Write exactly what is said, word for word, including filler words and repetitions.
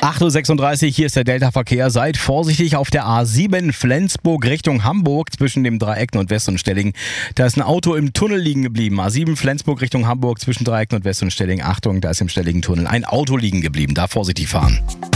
acht Uhr sechsunddreißig, hier ist der Delta-Verkehr. Seid vorsichtig auf der A sieben Flensburg Richtung Hamburg zwischen dem Dreiecken und West- und Stelling. Da ist ein Auto im Tunnel liegen geblieben. A sieben Flensburg Richtung Hamburg zwischen Dreiecken und West- und Stelling. Achtung, da ist im Stellingen Tunnel ein Auto liegen geblieben. Da vorsichtig fahren.